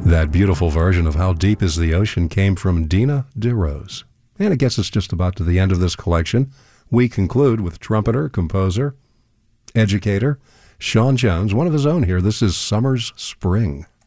That beautiful version of How Deep is the Ocean came from Dina DeRose. And it gets us just about to the end of this collection. We conclude with trumpeter, composer, educator, Sean Jones, one of his own here. This is Summer's Spring.